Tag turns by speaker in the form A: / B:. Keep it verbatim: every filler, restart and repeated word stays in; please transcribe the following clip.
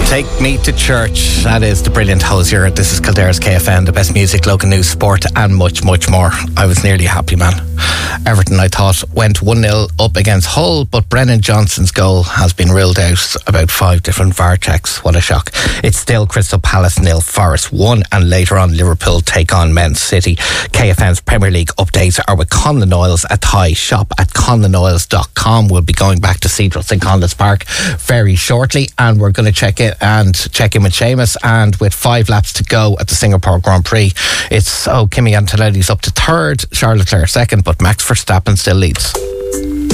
A: Take Me to Church. That is the brilliant Hozier. This is Kildare's K F M, the best music, local news, sport and much, much more. I was nearly a happy man. Everton, I thought, went one nil up against Hull, but Brennan Johnson's goal has been ruled out. About five different V A R checks. What a shock. It's still Crystal Palace nil, Forest one, and later on Liverpool take on Man City. K F M's Premier League updates are with Conlon Oils at Thai. Shop at conlon oils dot com. We'll be going back to Cedros in Conlon's Park very shortly, and we're going to check it and check in with Seamus. And with five laps to go at the Singapore Grand Prix, it's oh Kimi Antonelli's up to third, Charles Leclerc second, but Max Verstappen still leads.